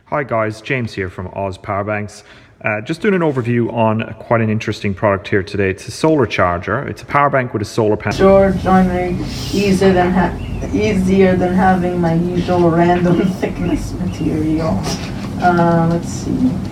Hi guys, James here from Oz Powerbanks. Just doing an overview on quite an interesting product here today. It's a solar charger. It's a power bank with a solar panel. Storage on me easier than having my usual random thickness material. Let's see.